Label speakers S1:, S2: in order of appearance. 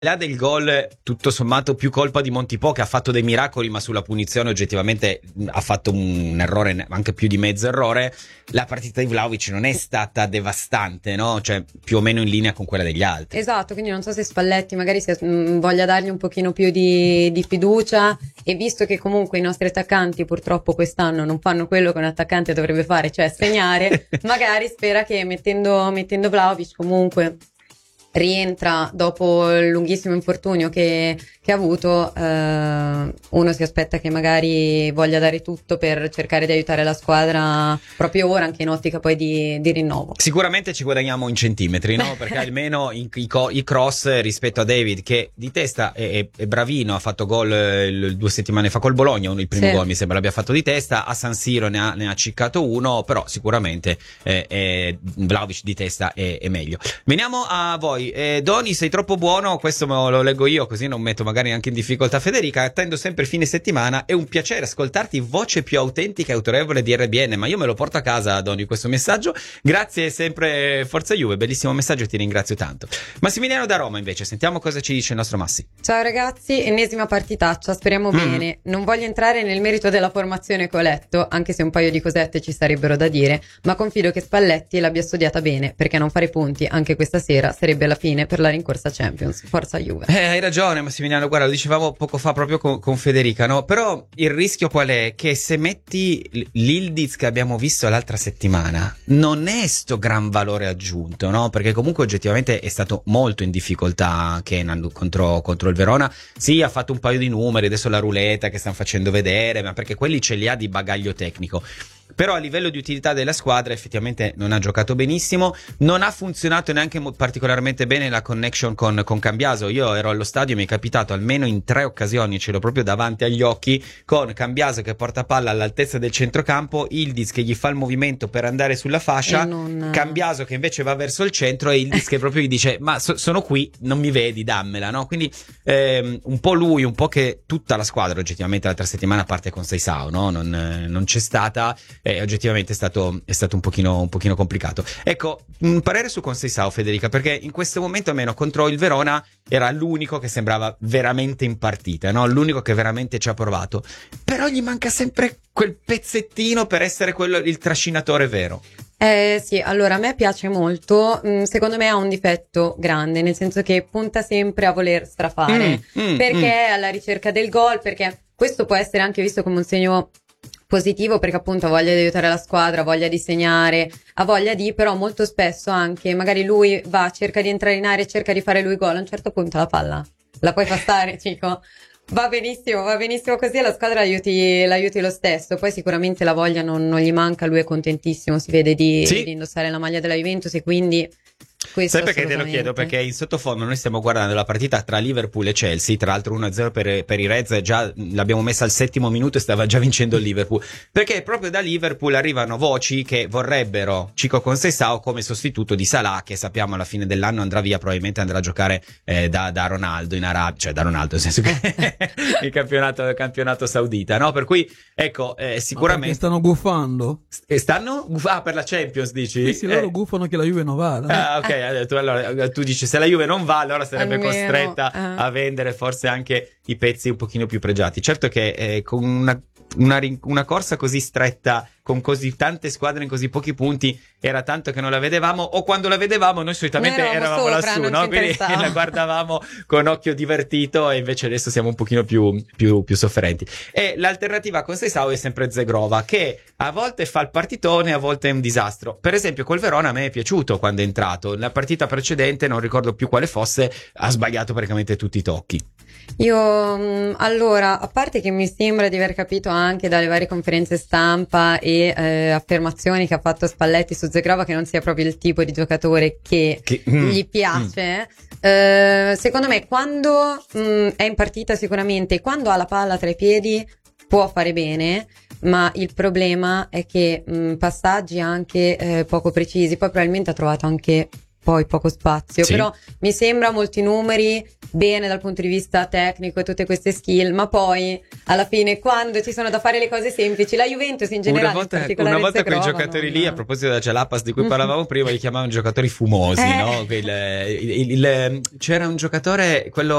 S1: là del gol, tutto sommato più colpa di Montipò, che ha fatto dei miracoli, ma sulla punizione oggettivamente ha fatto un errore, anche più di mezzo errore. La partita di Vlahovic non è stata devastante, no? Cioè più o meno in linea con quella degli altri.
S2: Esatto, quindi non so se Spalletti magari voglia dargli un pochino più di fiducia, e visto che comunque i nostri attaccanti purtroppo quest'anno non fanno quello che un attaccante dovrebbe fare, cioè segnare, magari spera che mettendo Vlahovic comunque rientra dopo il lunghissimo infortunio che ha avuto, uno si aspetta che magari voglia dare tutto per cercare di aiutare la squadra proprio ora, anche in ottica poi di rinnovo.
S1: Sicuramente ci guadagniamo in centimetri, no? Perché almeno i cross rispetto a David, che di testa è bravino, ha fatto gol 2 settimane fa col Bologna, il primo gol mi sembra l'abbia fatto di testa, a San Siro ne ha ciccato uno, però sicuramente Vlahovic di testa è meglio. Veniamo a voi. Doni, sei troppo buono, questo me lo leggo io così non metto magari anche in difficoltà Federica. Attendo sempre fine settimana, è un piacere ascoltarti, voce più autentica e autorevole di RBN, ma io me lo porto a casa, Doni, questo messaggio. Grazie sempre, Forza Juve, bellissimo messaggio e ti ringrazio tanto. Massimiliano da Roma invece, sentiamo cosa ci dice il nostro Massi.
S2: Ciao ragazzi, ennesima partitaccia, speriamo bene. Non voglio entrare nel merito della formazione che ho letto, anche se un paio di cosette ci sarebbero da dire, ma confido che Spalletti l'abbia studiata bene, perché non fare punti anche questa sera sarebbe la fine per la rincorsa Champions. Forza Juve.
S1: Hai ragione Massimiliano, guarda, lo dicevamo poco fa proprio con Federica, no? Però il rischio qual è? Che se metti l'Ildiz che abbiamo visto l'altra settimana, non è sto gran valore aggiunto, no? Perché comunque oggettivamente è stato molto in difficoltà Kenan contro il Verona. Sì, ha fatto un paio di numeri, adesso la ruleta che stanno facendo vedere, ma perché quelli ce li ha di bagaglio tecnico. Però a livello di utilità della squadra effettivamente non ha giocato benissimo, non ha funzionato neanche particolarmente bene la connection con Cambiaso. Io ero allo stadio, mi è capitato almeno in 3 occasioni, ce l'ho proprio davanti agli occhi, con Cambiaso che porta palla all'altezza del centrocampo, Ildiz che gli fa il movimento per andare sulla fascia, Cambiaso che invece va verso il centro e Ildiz che proprio gli dice ma sono qui, non mi vedi, dammela, no? Quindi un po' lui, un po' che tutta la squadra oggettivamente l'altra settimana parte con Seisao, no? Non c'è stata. Oggettivamente è stato un pochino complicato. Ecco, un parere su Conceição, Federica, perché in questo momento almeno contro il Verona era l'unico che sembrava veramente in partita, no? L'unico che veramente ci ha provato, però gli manca sempre quel pezzettino per essere quello, il trascinatore vero.
S2: Sì, allora a me piace molto, secondo me ha un difetto grande, nel senso che punta sempre a voler strafare, perché è alla ricerca del gol, perché questo può essere anche visto come un segno positivo, perché appunto ha voglia di aiutare la squadra, ha voglia di segnare, ha voglia di, però molto spesso anche magari lui cerca di entrare in area, cerca di fare lui gol, a un certo punto la palla la puoi passare, Cico. Va benissimo così, e la squadra l'aiuti lo stesso. Poi sicuramente la voglia non gli manca, lui è contentissimo, si vede di indossare la maglia della Juventus, e quindi questo
S1: sai perché te lo chiedo? Perché in sottofondo noi stiamo guardando la partita tra Liverpool e Chelsea, tra l'altro 1-0 per i Reds, già l'abbiamo messa al 7° minuto e stava già vincendo il Liverpool, perché proprio da Liverpool arrivano voci che vorrebbero Chico Conceição come sostituto di Salah, che sappiamo alla fine dell'anno andrà via, probabilmente andrà a giocare da Ronaldo in Arabia, cioè da Ronaldo nel senso che il campionato saudita, no? Per cui ecco, sicuramente
S3: stanno guffando.
S1: Stanno? Per la Champions dici?
S3: Sì, loro guffano che la Juve non vada.
S1: Ok, allora tu dici se la Juve non va, allora sarebbe costretta a vendere forse anche i pezzi un pochino più pregiati. Certo che con una corsa così stretta, con così tante squadre in così pochi punti, era tanto che non la vedevamo, o quando la vedevamo noi solitamente eravamo sopra, lassù, no? Quindi la guardavamo con occhio divertito, e invece adesso siamo un pochino più sofferenti. E l'alternativa con Seisao è sempre Zegrova, che a volte fa il partitone, a volte è un disastro. Per esempio col Verona a me è piaciuto quando è entrato, la partita precedente non ricordo più quale fosse, ha sbagliato praticamente tutti i tocchi.
S2: Io allora, a parte che mi sembra di aver capito anche dalle varie conferenze stampa e affermazioni che ha fatto Spalletti su Zegrova che non sia proprio il tipo di giocatore che gli piace. Secondo me quando è in partita, sicuramente quando ha la palla tra i piedi può fare bene, ma il problema è che passaggi anche poco precisi. Poi probabilmente ha trovato anche poi poco spazio,
S1: Sì.
S2: però mi sembra molti numeri, bene dal punto di vista tecnico e tutte queste skill, ma poi alla fine quando ci sono da fare le cose semplici, la Juventus in generale
S1: Una volta quei giocatori lì, a proposito della Jalapas di cui parlavamo prima, li chiamavano giocatori fumosi, no? C'era un giocatore, quello